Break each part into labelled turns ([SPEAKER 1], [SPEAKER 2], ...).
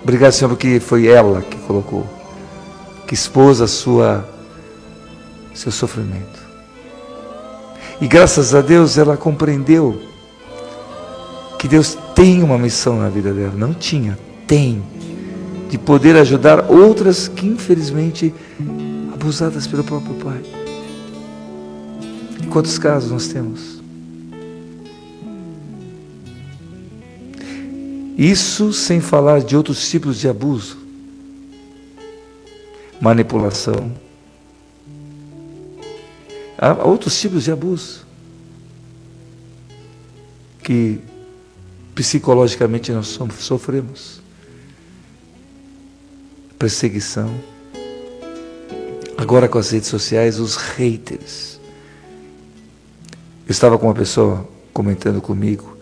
[SPEAKER 1] Obrigado, Senhor, porque foi ela que colocou, que expôs seu sofrimento. E graças a Deus ela compreendeu que Deus tem uma missão na vida dela. Não tinha, tem. De poder ajudar outras que infelizmente abusadas pelo próprio pai. E quantos casos nós temos? Isso sem falar de outros tipos de abuso. Manipulação. Há outros tipos de abuso que psicologicamente nós sofremos. Perseguição. Agora com as redes sociais, os haters. Eu estava com uma pessoa comentando comigo.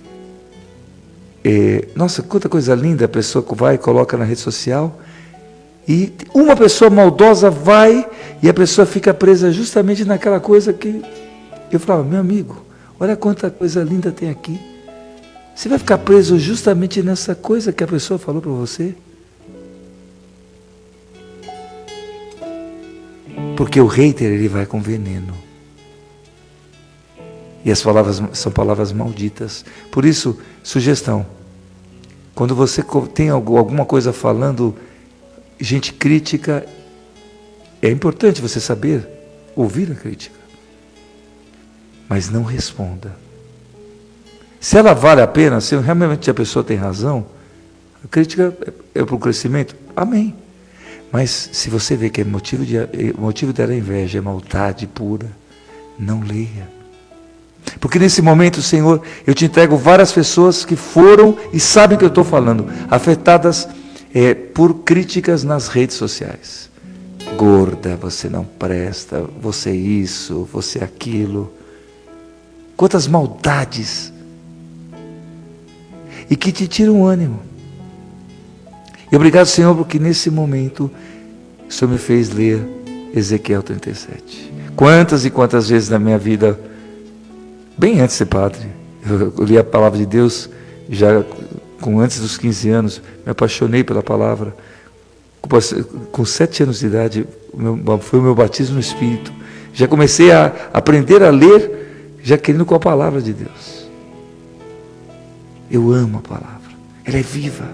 [SPEAKER 1] Nossa, quanta coisa linda, a pessoa vai e coloca na rede social. E uma pessoa maldosa vai e a pessoa fica presa justamente naquela coisa que eu falava, meu amigo, olha quanta coisa linda tem aqui. Você vai ficar preso justamente nessa coisa que a pessoa falou para você? Porque o hater, ele vai com veneno. E as palavras são palavras malditas. Por isso, sugestão. Quando você tem alguma coisa falando, gente crítica, é importante você saber ouvir a crítica. Mas não responda. Se ela vale a pena, se realmente a pessoa tem razão, a crítica é para o crescimento. Amém. Mas se você vê que o motivo dela é inveja, é maldade pura, não leia. Porque nesse momento, Senhor, eu te entrego várias pessoas que foram e sabem o que eu estou falando, afetadas por críticas nas redes sociais. Gorda, você não presta, você isso, você aquilo. Quantas maldades. E que te tiram o ânimo. E obrigado, Senhor, porque nesse momento o Senhor me fez ler Ezequiel 37. Quantas e quantas vezes na minha vida, bem antes de ser padre, eu li a palavra de Deus, já antes dos 15 anos, me apaixonei pela palavra. Com 7 anos de idade, foi o meu batismo no Espírito. Já comecei a aprender a ler, já querendo com a palavra de Deus. Eu amo a palavra, ela é viva.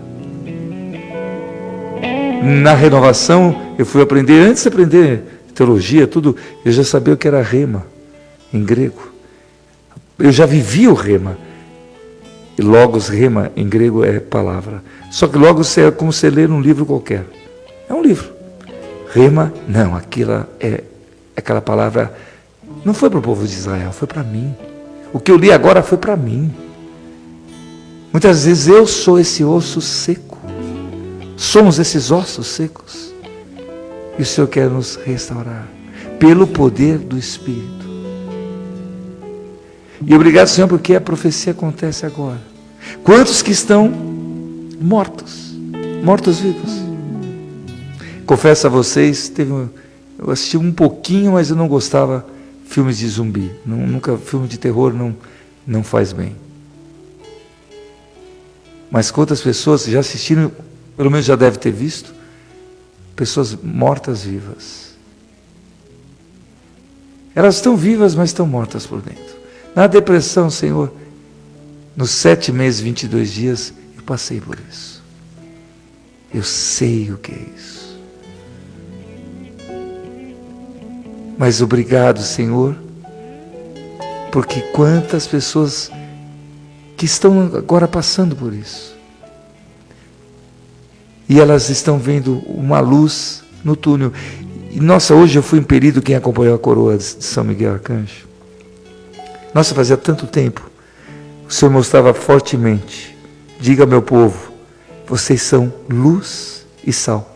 [SPEAKER 1] Na renovação, eu fui aprender, antes de aprender teologia, tudo, eu já sabia o que era rema, em grego. Eu já vivia o rema. E logos, rema, em grego é palavra. Só que logos é como você ler um livro qualquer. É um livro. Rema, não, aquela palavra não foi para o povo de Israel, foi para mim. O que eu li agora foi para mim. Muitas vezes eu sou esse osso seco. Somos esses ossos secos. E o Senhor quer nos restaurar pelo poder do Espírito. E obrigado, Senhor, porque a profecia acontece agora. Quantos que estão mortos vivos? Confesso a vocês, eu assisti um pouquinho, mas eu não gostava filmes de zumbi. Nunca filme de terror não faz bem. Mas quantas pessoas já assistiram, pelo menos já deve ter visto, pessoas mortas vivas. Elas estão vivas, mas estão mortas por dentro. Na depressão, Senhor, nos 7 meses, 22 dias, eu passei por isso. Eu sei o que é isso. Mas obrigado, Senhor, porque quantas pessoas que estão agora passando por isso. E elas estão vendo uma luz no túnel. E nossa, hoje eu fui impelido, quem acompanhou a coroa de São Miguel Arcanjo. Nossa, fazia tanto tempo. O Senhor mostrava fortemente. Diga ao meu povo, vocês são luz e sal.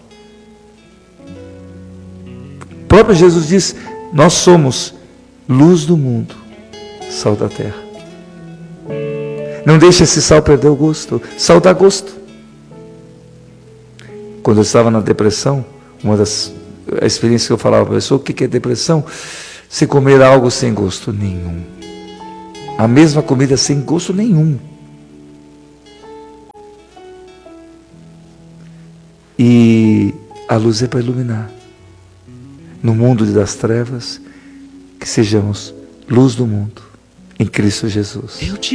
[SPEAKER 1] O próprio Jesus diz, nós somos luz do mundo, sal da terra. Não deixe esse sal perder o gosto. Sal dá gosto. Quando eu estava na depressão, uma das experiências que eu falava para a pessoa, o que é depressão? Se comer algo sem gosto nenhum. A mesma comida sem gosto nenhum. E a luz é para iluminar. No mundo das trevas, que sejamos luz do mundo, em Cristo Jesus.